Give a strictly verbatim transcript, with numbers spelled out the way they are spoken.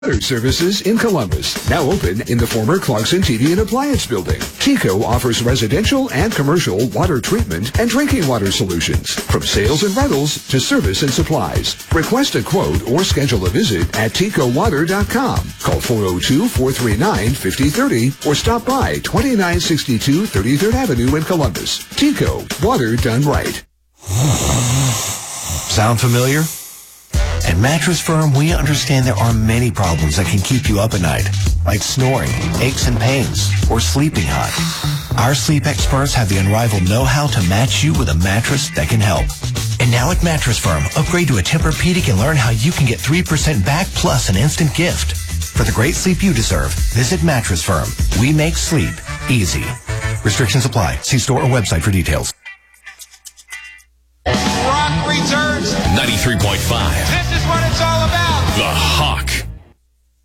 Water Services in Columbus, now open in the former Clarkson T V and Appliance Building. TECO offers residential and commercial water treatment and drinking water solutions, from sales and rentals to service and supplies. Request a quote or schedule a visit at teco water dot com. Call four oh two, four three nine, five oh three oh or stop by twenty-nine sixty-two thirty-third Avenue in Columbus. TECO, water done right. Sound familiar? At Mattress Firm, we understand there are many problems that can keep you up at night, like snoring, aches and pains, or sleeping hot. Our sleep experts have the unrivaled know-how to match you with a mattress that can help. And now at Mattress Firm, upgrade to a Tempur-Pedic and learn how you can get three percent back plus an instant gift. For the great sleep you deserve, visit Mattress Firm. We make sleep easy. Restrictions apply. See store or website for details. Rock returns. ninety-three point five.